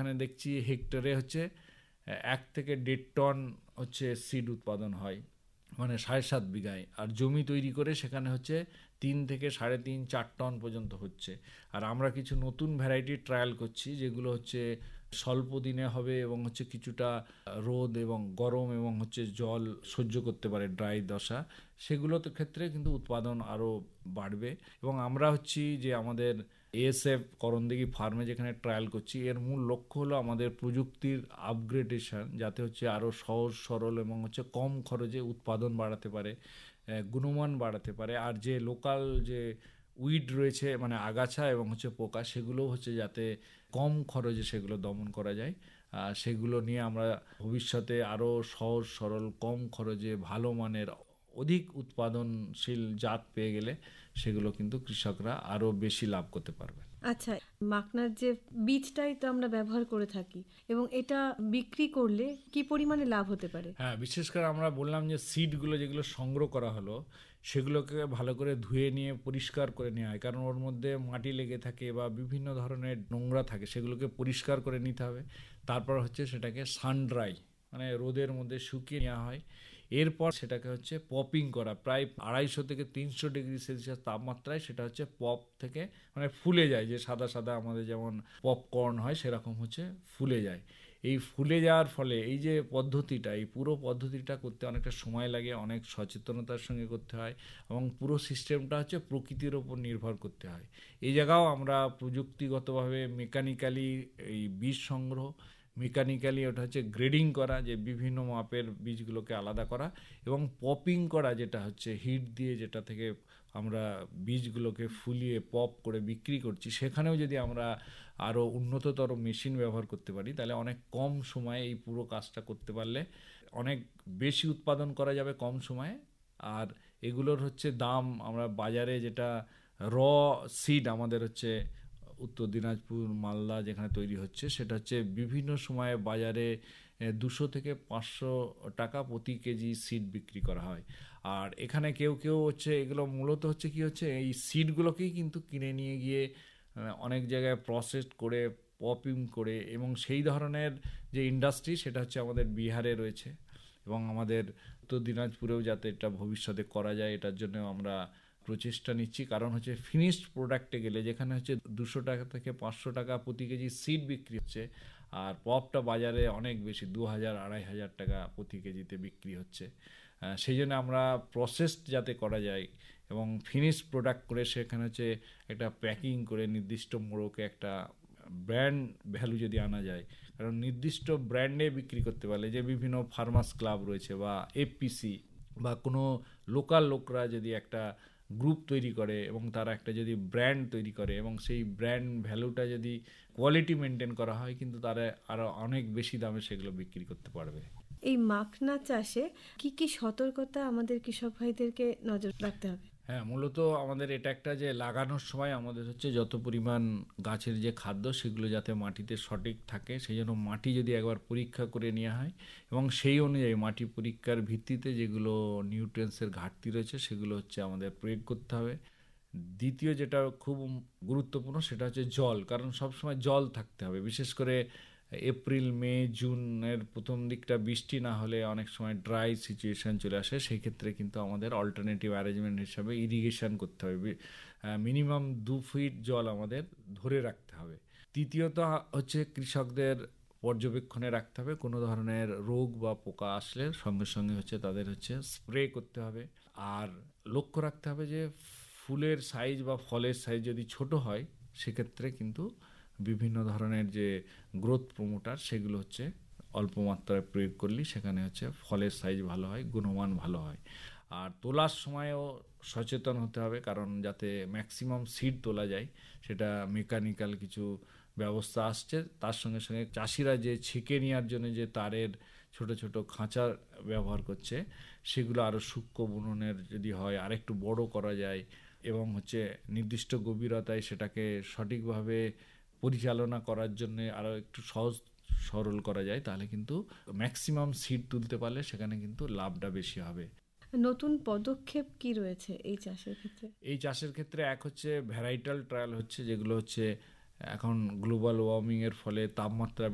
এখানে দেখছি হেক্টরে হচ্ছে 1 থেকে 1.5 টন হচ্ছে সিড উৎপাদন হয়, মানে 7.5 বিঘায়। আর জমি তৈরি করে সেখানে হচ্ছে 3 থেকে 3.5-4 টন পর্যন্ত হচ্ছে। আর আমরা কিছু নতুন ভ্যারাইটি ট্রায়াল করছি, যেগুলো হচ্ছে স্বল্প দিনে হবে এবং হচ্ছে কিছুটা রোদ এবং গরম এবং হচ্ছে জল সহ্য করতে পারে, ড্রাই দশা। সেগুলোতে ক্ষেত্রে কিন্তু উৎপাদন আরও বাড়বে। এবং আমরা হচ্ছি যে আমাদের এএসএফ করণদিঘি ফার্মে যেখানে ট্রায়াল করছি, এর মূল লক্ষ্য হলো আমাদের প্রযুক্তির আপগ্রেডেশন, যাতে হচ্ছে আরও সহজ সরল এবং হচ্ছে কম খরচে উৎপাদন বাড়াতে পারে, গুণমান বাড়াতে পারে। আর যে লোকাল যে উইড রয়েছে, মানে আগাছা এবং হচ্ছে পোকা, সেগুলো হচ্ছে যাতে কম খরচে সেগুলো দমন করা যায়। সেগুলো নিয়ে আমরা ভবিষ্যতে আরও সহজ সরল কম খরচে ভালো মানের অধিক উৎপাদনশীল জাত পেয়ে গেলে সেগুলো কিন্তু কৃষকরা আরও বেশি লাভ করতে পারবে। আচ্ছা, মাখনার যে বীজটাই তো আমরা ব্যবহার করে থাকি, এবং এটা বিক্রি করলে কি পরিমাণে লাভ হতে পারে? হ্যাঁ, বিশেষ করে আমরা বললাম যে সিডগুলো যেগুলো সংগ্রহ করা হলো, সেগুলোকে ভালো করে ধুয়ে নিয়ে পরিষ্কার করে নেওয়া হয়, কারণ ওর মধ্যে মাটি লেগে থাকে বা বিভিন্ন ধরনের নোংরা থাকে, সেগুলোকে পরিষ্কার করে নিতে হবে। তারপর হচ্ছে সেটাকে সান ড্রাই, মানে রোদের মধ্যে শুকিয়ে নেওয়া হয়। এরপর সেটাকে হচ্ছে পপিং করা, প্রায় 250 থেকে 300 ডিগ্রি সেলসিয়াস তাপমাত্রায় সেটা হচ্ছে পপ থেকে, মানে ফুলে যায়, যে সাদা সাদা আমাদের যেমন পপকর্ন হয় সেরকম হচ্ছে ফুলে যায়। এই ফুলে যাওয়ার ফলে এই যে পদ্ধতিটা, এই পুরো পদ্ধতিটা করতে অনেকটা সময় লাগে, অনেক সচেতনতার সঙ্গে করতে হয়, এবং পুরো সিস্টেমটা হচ্ছে প্রকৃতির ওপর নির্ভর করতে হয়। এই জায়গাও আমরা প্রযুক্তিগতভাবে মেকানিক্যালি এই বীজ সংগ্রহ, মেকানিক্যালি ওটা হচ্ছে গ্রেডিং করা, যে বিভিন্ন মাপের বীজগুলোকে আলাদা করা, এবং পপিং করা, যেটা হচ্ছে হিট দিয়ে যেটা থেকে আমরা বীজগুলোকে ফুলিয়ে পপ করে বিক্রি করছি, সেখানেও যদি আমরা আরও উন্নততর মেশিন ব্যবহার করতে পারি, তাহলে অনেক কম সময়ে এই পুরো কাজটা করতে পারলে অনেক বেশি উৎপাদন করা যাবে কম সময়ে। আর এগুলোর হচ্ছে দাম আমরা বাজারে, যেটা র সিড আমাদের হচ্ছে উত্তর দিনাজপুর মালদা যেখানে তৈরি হচ্ছে, সেটা হচ্ছে বিভিন্ন সময়ে বাজারে 200 থেকে 500 টাকা প্রতি কেজি সিড বিক্রি করা হয়। আর এখানে কেউ কেউ হচ্ছে এগুলো মূলত হচ্ছে কি হচ্ছে এই সিডগুলোকেই কিন্তু কিনে নিয়ে গিয়ে অনেক জায়গায় প্রসেস করে পপিং করে, এবং সেই ধরনের যে ইন্ডাস্ট্রি সেটা হচ্ছে আমাদের বিহারে রয়েছে, এবং আমাদের উত্তর দিনাজপুরেও যাতে এটা ভবিষ্যতে করা যায়, এটার জন্য আমরা প্রচেষ্টা নিচ্ছি। কারণ হচ্ছে ফিনিশড প্রোডাক্টে গেলে, যেখানে হচ্ছে 200 টাকা থেকে 500 টাকা প্রতি কেজি সিড বিক্রি হচ্ছে, আর পপটা বাজারে অনেক বেশি 2000-2500 টাকা প্রতি কেজিতে বিক্রি হচ্ছে। সেই জন্য আমরা প্রসেসড যাতে করা যায় এবং ফিনিশ প্রোডাক্ট করে সেখানে হচ্ছে একটা প্যাকিং করে নির্দিষ্ট মোড়কে একটা ব্র্যান্ড ভ্যালু যদি আনা যায়, কারণ নির্দিষ্ট ব্র্যান্ডে বিক্রি করতে পারলে, যে বিভিন্ন ফার্মার্স ক্লাব রয়েছে বা এফপিসি বা কোনো লোকাল লোকরা যদি একটা গ্রুপ তৈরি করে এবং তারা একটা যদি ব্র্যান্ড তৈরি করে, এবং সেই ব্র্যান্ড ভ্যালুটা যদি কোয়ালিটি মেনটেন করা হয়, কিন্তু তারা আরও অনেক বেশি দামে সেগুলো বিক্রি করতে পারবে। এই মাখনা চাষে কি কি সতর্কতা আমাদের কৃষক ভাইদেরকে নজর রাখতে হবে? হ্যাঁ, মূলত আমাদের এটা একটা যে লাগানোর সময় আমাদের হচ্ছে যত পরিমাণ গাছের যে খাদ্য, সেগুলো যাতে মাটিতে সঠিক থাকে, সেই জন্য মাটি যদি একবার পরীক্ষা করে নেওয়া হয়, এবং সেই অনুযায়ী মাটি পরীক্ষার ভিত্তিতে যেগুলো নিউট্রিয়েন্টসের ঘাটতি রয়েছে সেগুলো হচ্ছে আমাদের প্রয়োগ করতে হবে। দ্বিতীয় যেটা খুব গুরুত্বপূর্ণ সেটা হচ্ছে জল, কারণ সবসময় জল থাকতে হবে। বিশেষ করে এপ্রিল মে জুনের প্রথম দিকটা বৃষ্টি না হলে অনেক সময় ড্রাই সিচুয়েশান চলে আসে, সেই ক্ষেত্রে কিন্তু আমাদের অল্টারনেটিভ অ্যারেঞ্জমেন্ট হিসাবে ইরিগেশন করতে হবে, মিনিমাম 2 ফিট জল আমাদের ধরে রাখতে হবে। তৃতীয়ত হচ্ছে কৃষকদের পর্যবেক্ষণে রাখতে হবে, কোনো ধরনের রোগ বা পোকা আসলে সঙ্গে সঙ্গে হচ্ছে তাদের হচ্ছে স্প্রে করতে হবে। আর লক্ষ্য রাখতে হবে যে ফুলের সাইজ বা ফলের সাইজ যদি ছোট হয়, সেক্ষেত্রে কিন্তু বিভিন্ন ধরনের যে গ্রোথ প্রমোটার সেগুলো হচ্ছে অল্প মাত্রায় প্রয়োগ করলেই সেখানে হচ্ছে ফলের সাইজ ভালো হয়, গুণমান ভালো হয়। আর তোলার সময়ও সচেতন হতে হবে, কারণ যাতে ম্যাক্সিমাম সিড তোলা যায়, সেটা মেকানিক্যাল কিছু ব্যবস্থা আসছে। তার সঙ্গে সঙ্গে চাষিরা যে ছেঁকে নেওয়ার জন্য যে তারের ছোট ছোট খাঁচা ব্যবহার করছে, সেগুলো আরও সূক্ষ্ম বুননের যদি হয়, আরেকটু বড় করা যায়, এবং হচ্ছে নির্দিষ্ট গভীরতায় সেটাকে সঠিকভাবে পরিচালনা করার জন্য আরও একটু সহজ সরল করা যায়, তাহলে কিন্তু ম্যাক্সিমাম সিড তুলতে পারলে সেখানে কিন্তু লাভটা বেশি হবে। নতুন পদক্ষেপ কি রয়েছে এই চাষের ক্ষেত্রে? এই চাষের ক্ষেত্রে এক হচ্ছে ভ্যারাইটাল ট্রায়াল হচ্ছে, যেগুলো হচ্ছে এখন গ্লোবাল ওয়ার্মিংয়ের ফলে তাপমাত্রা